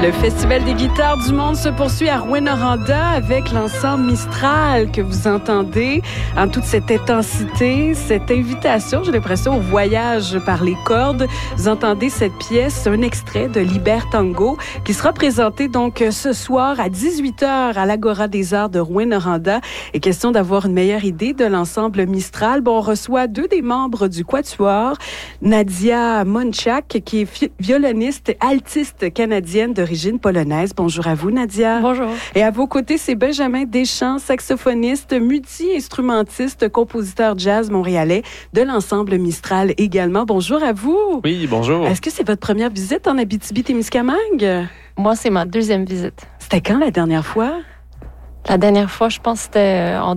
Le Festival des guitares du monde se poursuit à Rouyn-Noranda avec l'ensemble Mistral que vous entendez en toute cette intensité, cette invitation, j'ai l'impression, au voyage par les cordes. Vous entendez cette pièce, un extrait de Liber Tango qui sera présenté donc ce soir à 18h à l'Agora des Arts de Rouyn-Noranda. Et question d'avoir une meilleure idée de l'ensemble Mistral, on reçoit deux des membres du Quatuor, Nadia Monchak, qui est violoniste altiste canadienne d'origine polonaise. Bonjour à vous, Nadia. Bonjour. Et à vos côtés, c'est Benjamin Deschamps, saxophoniste, multi-instrumentiste, compositeur jazz montréalais de l'ensemble Mistral également. Bonjour à vous. Oui, bonjour. Est-ce que c'est votre première visite en Abitibi-Témiscamingue? Moi, c'est ma deuxième visite. C'était quand la dernière fois? La dernière fois, je pense que c'était en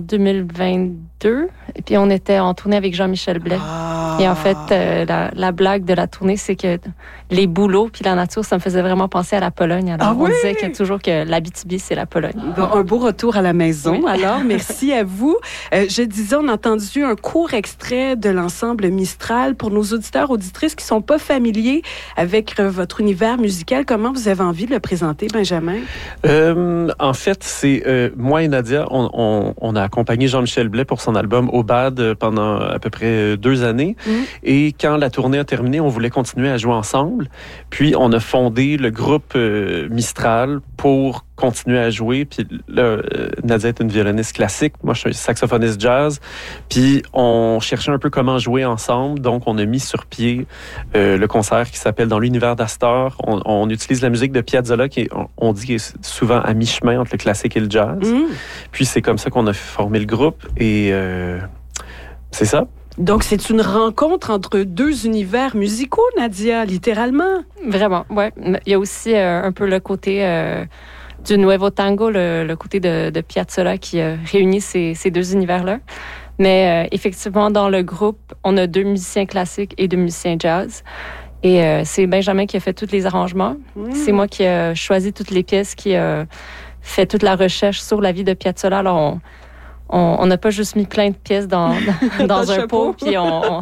2022. Et puis, on était en tournée avec Jean-Michel Blais. Ah. Et en fait, la blague de la tournée, c'est que les bouleaux puis la nature, ça me faisait vraiment penser à la Pologne. Alors, on disait toujours que l'Abitibi, c'est la Pologne. Bon, un beau retour à la maison. Oui. Alors, merci à vous. Je disais, on a entendu un court extrait de l'ensemble Mistral. Pour nos auditeurs, auditrices qui ne sont pas familiers avec votre univers musical, comment vous avez envie de le présenter, Benjamin? En fait, c'est moi et Nadia, on a accompagné Jean-Michel Blais pour son album Au Bad pendant à peu près 2 années. Et quand la tournée a terminé, on voulait continuer à jouer ensemble. Puis, on a fondé le groupe Mistral pour continuer à jouer. Puis là, Nadia est une violoniste classique. Moi, je suis un saxophoniste jazz. Puis, on cherchait un peu comment jouer ensemble. Donc, on a mis sur pied le concert qui s'appelle Dans l'univers d'Astor. On utilise la musique de Piazzolla qui, on dit, est souvent à mi-chemin entre le classique et le jazz. Puis, c'est comme ça qu'on a formé le groupe. Et c'est ça. Donc, c'est une rencontre entre deux univers musicaux, Nadia, littéralement. Vraiment, oui. Il y a aussi un peu le côté du Nuevo Tango, le côté de Piazzolla qui réunit ces deux univers-là. Mais effectivement, dans le groupe, on a 2 musiciens classiques et 2 musiciens jazz. Et c'est Benjamin qui a fait tous les arrangements. C'est moi qui ai choisi toutes les pièces, qui a fait toute la recherche sur la vie de Piazzolla. Alors, on n'a pas juste mis plein de pièces dans un pot, puis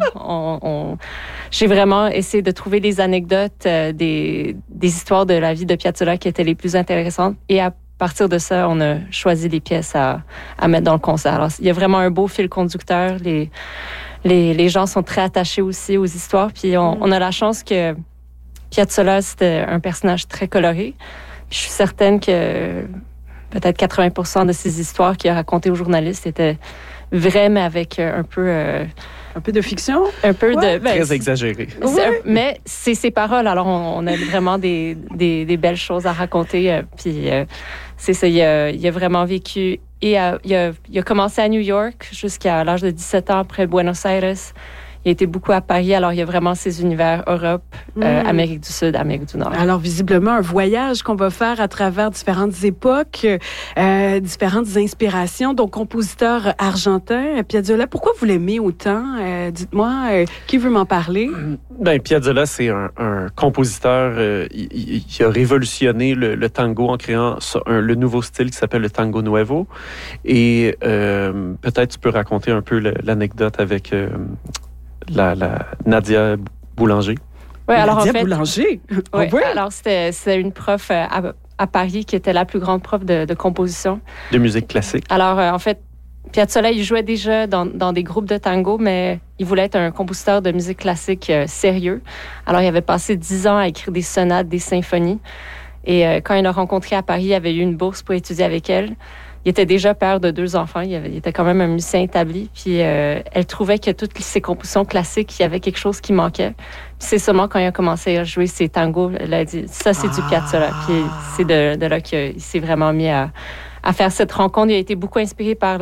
j'ai vraiment essayé de trouver des anecdotes, des histoires de la vie de Piazzolla qui étaient les plus intéressantes. Et à partir de ça, on a choisi les pièces à mettre dans le concert. Alors, il y a vraiment un beau fil conducteur. Les gens sont très attachés aussi aux histoires. Puis on a la chance que Piazzolla, c'était un personnage très coloré. Puis je suis certaine que peut-être 80% de ces histoires qu'il a racontées aux journalistes étaient vraies, mais avec un peu de fiction? Un peu de... Très exagéré. Mais c'est ses paroles, alors on a vraiment des belles choses à raconter. Puis c'est ça, il a vraiment vécu. Et il a commencé à New York jusqu'à l'âge de 17 ans, après Buenos Aires. Il a été beaucoup à Paris, alors il y a vraiment ces univers Europe, Amérique du Sud, Amérique du Nord. Alors, visiblement, un voyage qu'on va faire à travers différentes époques, différentes inspirations. Donc, compositeur argentin, Piazzolla, pourquoi vous l'aimez autant? Dites-moi, qui veut m'en parler? Ben, Piazzolla, c'est un compositeur, il a révolutionné le tango en créant le nouveau style qui s'appelle le tango nuevo. Et peut-être tu peux raconter un peu l'anecdote avec... La Nadia Boulanger. Oui, alors Nadia en fait, Boulanger? Oui, alors c'était une prof à Paris qui était la plus grande prof de composition. De musique classique. Alors, en fait, Piazzolla, il jouait déjà dans des groupes de tango, mais il voulait être un compositeur de musique classique sérieux. Alors, il avait passé 10 ans à écrire des sonates, des symphonies. Et quand il l'a rencontrée à Paris, il avait eu une bourse pour étudier avec elle. Il était déjà père de 2 enfants. Il était quand même un musicien établi. Puis elle trouvait que toutes ses compositions classiques, il y avait quelque chose qui manquait. Puis c'est seulement quand il a commencé à jouer ses tangos, elle a dit, ça, c'est du Piazzolla. Puis c'est de là qu'il s'est vraiment mis à faire cette rencontre. Il a été beaucoup inspiré par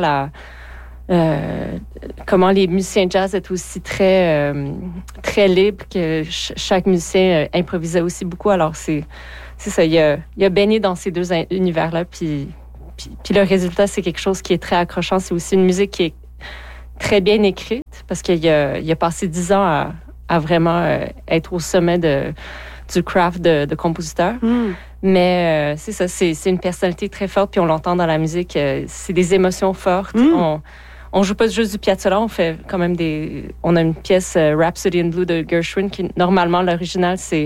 comment les musiciens jazz étaient aussi très, très libres, que chaque musicien improvisait aussi beaucoup. Alors, c'est ça. Il a baigné dans ces 2 univers-là. Puis le résultat, c'est quelque chose qui est très accrochant. C'est aussi une musique qui est très bien écrite parce qu'il a passé 10 ans à vraiment être au sommet du craft de compositeur. Mais c'est ça, c'est une personnalité très forte, puis on l'entend dans la musique. C'est des émotions fortes. On joue pas juste du Piazzolla, on fait quand même on a une pièce Rhapsody in Blue de Gershwin qui, normalement, l'original, c'est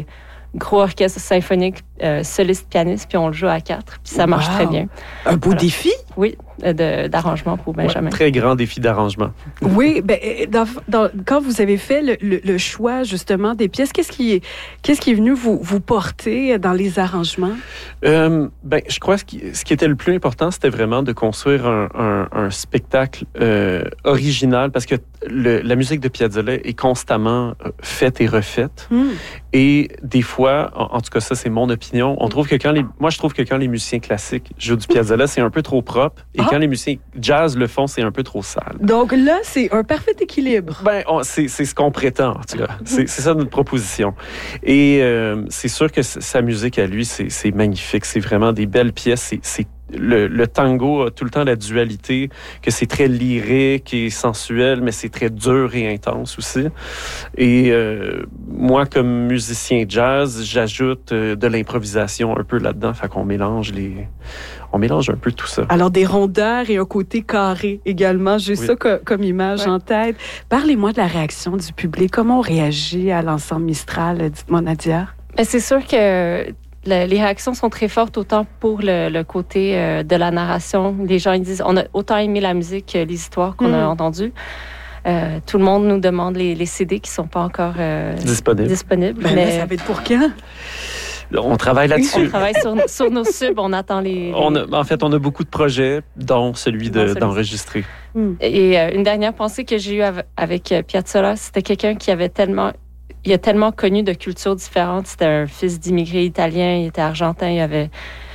gros orchestre symphonique, soliste, pianiste, puis on le joue à 4, puis ça marche très bien. Un beau défi? Oui, d'arrangement pour Benjamin. Très grand défi d'arrangement. Oui, quand vous avez fait le choix justement des pièces, qu'est-ce qui est venu vous porter dans les arrangements? Je crois que ce qui était le plus important, c'était vraiment de construire un spectacle original, parce que la musique de Piazzolla est constamment faite et refaite. Et des fois, en tout cas ça c'est mon opinion, on trouve que moi je trouve que quand les musiciens classiques jouent du Piazzolla, c'est un peu trop propre, et quand les musiciens jazz le font, c'est un peu trop sale. Donc là, c'est un parfait équilibre. C'est ce qu'on prétend, en tout cas. C'est ça notre proposition. Et c'est sûr que sa musique à lui, c'est magnifique. C'est vraiment des belles pièces. Le tango a tout le temps la dualité, que c'est très lyrique et sensuel, mais c'est très dur et intense aussi. Et moi, comme musicien jazz, j'ajoute de l'improvisation un peu là-dedans, fait qu'on mélange un peu tout ça. Alors, des rondeurs et un côté carré également. J'ai ça comme image en tête. Parlez-moi de la réaction du public. Comment on réagit à l'ensemble Mistral? Dites-moi, Nadia. C'est sûr que les réactions sont très fortes, autant pour le côté de la narration. Les gens ils disent on a autant aimé la musique que les histoires qu'on a entendues. Tout le monde nous demande les CD qui ne sont pas encore disponibles. Mais ça va être pour quand? On travaille là-dessus. On travaille sur nos subs, on attend les... En fait, on a beaucoup de projets, dont celui d'enregistrer. Et une dernière pensée que j'ai eue avec Piazzolla, c'était quelqu'un qui avait il a tellement connu de cultures différentes. C'était un fils d'immigrés italiens, il était argentin, il avait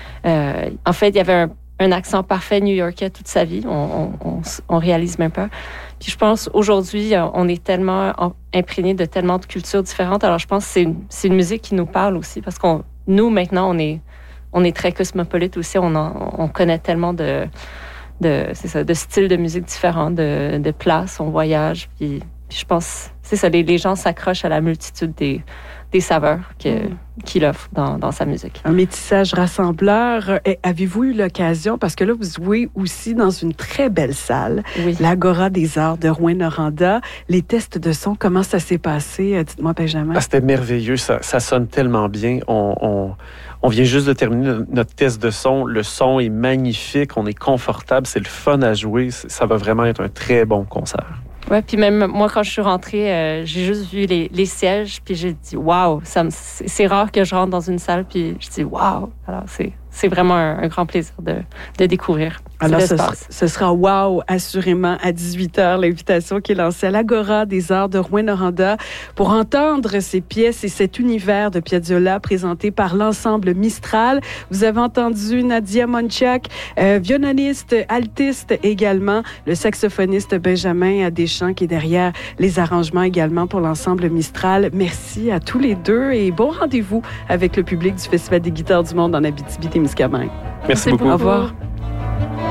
un accent parfait new-yorkais toute sa vie. On réalise même pas. Puis je pense, aujourd'hui, on est tellement imprégné de tellement de cultures différentes. Alors, je pense que c'est une musique qui nous parle aussi, parce nous, maintenant, on est très cosmopolite aussi. On connaît tellement de styles de musique différents, de places, on voyage. Puis je pense, c'est ça, les gens s'accrochent à la multitude des saveurs qu'il offre dans sa musique. Un métissage rassembleur. Avez-vous eu l'occasion, parce que là, vous jouez aussi dans une très belle salle, l'Agora des Arts de Rouyn-Noranda. Les tests de son, comment ça s'est passé? Dites-moi, Benjamin. C'était merveilleux. Ça sonne tellement bien. On vient juste de terminer notre test de son. Le son est magnifique. On est confortable. C'est le fun à jouer. Ça va vraiment être un très bon concert. Oui, puis même moi, quand je suis rentrée, j'ai juste vu les sièges, puis j'ai dit « Wow! » C'est rare que je rentre dans une salle, puis je dis « Wow! » Alors, c'est vraiment un grand plaisir de découvrir. Alors, ce sera wow, assurément, à 18h, l'invitation qui est lancée à l'Agora des Arts de Rouyn-Noranda pour entendre ces pièces et cet univers de Piazzolla présenté par l'ensemble Mistral. Vous avez entendu Nadia Monchak, violoniste, altiste également, le saxophoniste Benjamin Deschamps qui est derrière les arrangements également pour l'ensemble Mistral. Merci à tous les deux et bon rendez-vous avec le public du Festival des guitares du monde en Abitibi-Témiscamingue. Merci beaucoup. Au revoir.